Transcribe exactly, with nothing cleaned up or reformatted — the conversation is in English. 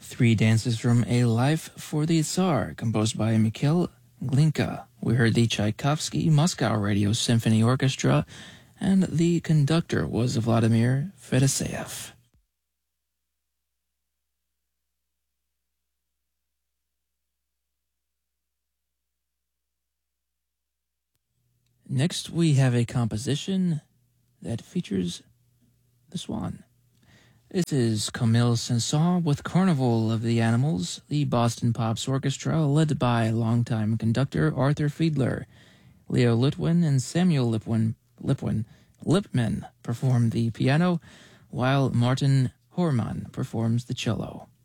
Three dances from A Life for the Tsar, composed by Mikhail Glinka. We heard the Tchaikovsky Moscow Radio Symphony Orchestra, and the conductor was Vladimir Fedoseev. Next, we have a composition that features the swan. This is Camille Saint-Saëns with Carnival of the Animals, the Boston Pops Orchestra, led by longtime conductor Arthur Fiedler. Leo Litwin and Samuel Lipwin, Lipwin, Lipman perform the piano, while Martin Hormann performs the cello.